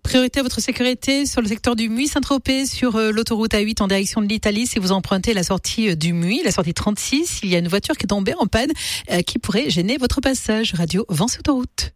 Priorité à votre sécurité sur le secteur du Muy-Saint-Tropez, sur l'autoroute A8 en direction de l'Italie. Si vous empruntez la sortie du Muy, la sortie 36, il y a une voiture qui est tombée en panne qui pourrait gêner votre passage. Radio Vence Autoroute.